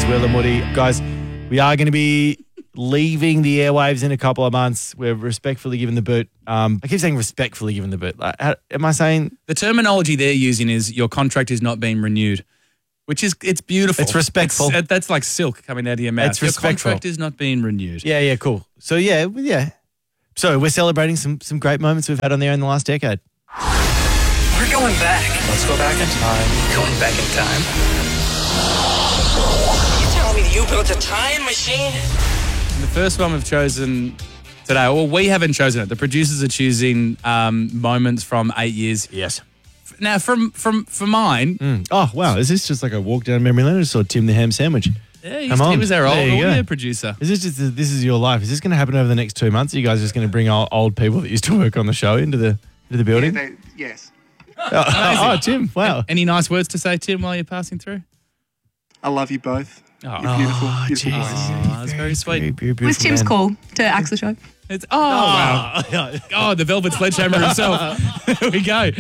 Will and Woody. Guys, we are going to be leaving the airwaves in a couple of months. We're respectfully given the boot. I keep saying respectfully given the boot. Am I saying? The terminology they're using is your contract is not being renewed, which is, it's beautiful. It's respectful. That's like silk coming out of your mouth. It's respectful. Your contract is not being renewed. Yeah, cool. So, yeah. So we're celebrating some great moments we've had on there in the last decade. We're going back. Let's go back in time. Going back in time? You telling me you built a time machine? The first one we've chosen today, well, we haven't chosen it. The producers are choosing moments from 8 years. Yes. Now, for mine... Oh, wow. Is this just like a walk down memory lane? I just saw Tim the Ham Sandwich. Yeah, he was our old audio producer. Is this just this is your life? Is this going to happen over the next 2 months? Are you guys just going to bring old people that used to work on the show into the building? Yes. Oh, Tim, wow. Any nice words to say, Tim, while you're passing through? I love you both. Oh, You're beautiful boys. That's very sweet. Beautiful What's Tim's man. call to axe the show? It's wow. Oh, the Velvet Sledgehammer himself. There we go.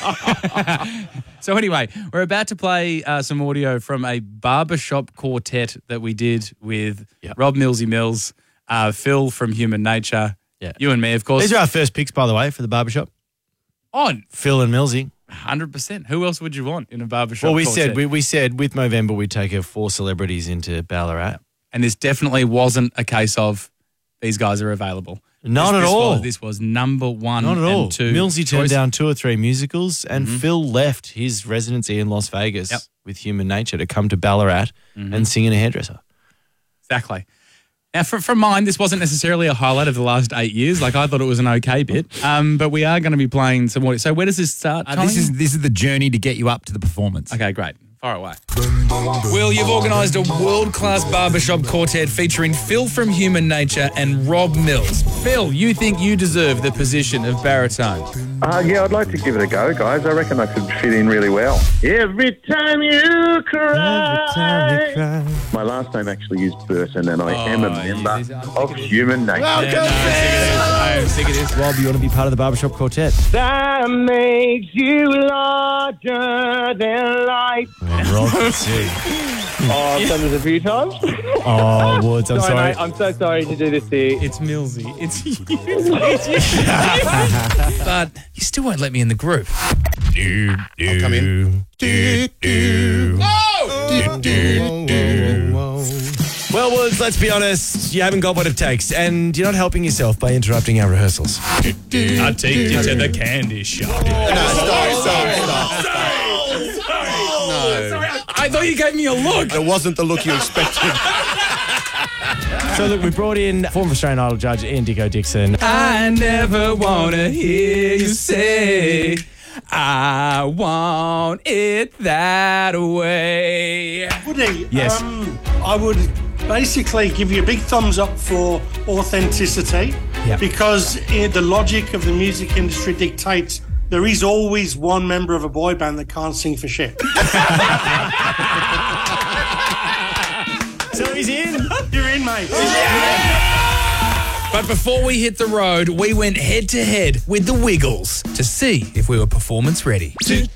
So anyway, we're about to play some audio from a barbershop quartet that we did with Rob Millsy Mills, Phil from Human Nature, you and me, of course. These are our first picks, by the way, for the barbershop. On Phil and Millsy. 100%. Who else would you want in a barbershop? Well, we quartet? said we said with Movember we'd take 4 celebrities into Ballarat. And this definitely wasn't a case of these guys are available. Not at all. This was number one Not at all. and two. Millsy turned choice. down 2 or 3 musicals, and Phil left his residency in Las Vegas with Human Nature to come to Ballarat and sing in a hairdresser. Exactly. Now, from mine, this wasn't necessarily a highlight of the last 8 years. Like, I thought it was an okay bit. But we are going to be playing some more. So where does this start, Tony? This is the journey to get you up to the performance. Okay, great. Far away. Will, you've organised a world-class barbershop quartet featuring Phil from Human Nature and Rob Mills. Phil, you think you deserve the position of baritone? Yeah, I'd like to give it a go, guys. I reckon I could fit in really well. Every time you cry. My last name actually is Burton, and I am a member of Human Nature. I am sick of this. Rob, you want to be part of the barbershop quartet? That makes you larger than life. Rob, see. Oh, I've done this a few times. Oh, Woods, I'm sorry. Mate, I'm so sorry to do this to you. It's Millsy. It's you. It's you. But you still won't let me in the group. I'll come in. Well, Woods, let's be honest. You haven't got what it takes, and you're not helping yourself by interrupting our rehearsals. I'll take you to the candy shop. Stop. I thought you gave me a look. It wasn't the look you expected. So, look, we brought in former Australian Idol judge Ian Dicko Dixon. I never want to hear you say I want it that way. Woody, Yes. I would basically give you a big thumbs up for authenticity because the logic of the music industry dictates there is always one member of a boy band that can't sing for shit. So he's in. You're in, mate. But before we hit the road, we went head to head with the Wiggles to see if we were performance ready.